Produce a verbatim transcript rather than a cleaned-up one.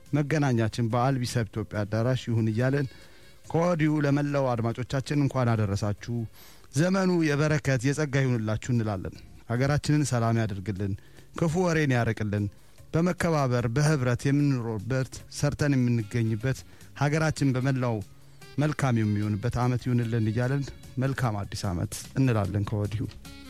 መገናኛችን በአልቢሰብ ኢትዮጵያ አዳራሽ ይሁን ይያለን ከወዲሁ ለመላው አድማጮቻችን እንኳን አደረሳችሁ ዘመኑ የበረከት የጸጋ ይሁንላችሁ እንላለን ሀገራችንን ሰላም ያድርግልን ክፉ ወሬን ያርቅልን በመከባበር በህብረት የምንኖርበት ሰርተን የምንገኝበት ሀገራችን በመላው መልካም የሚሆንበት አመት ይሁንልን ይያለን መልካም አዲስ አመት እንላለን ከወዲሁ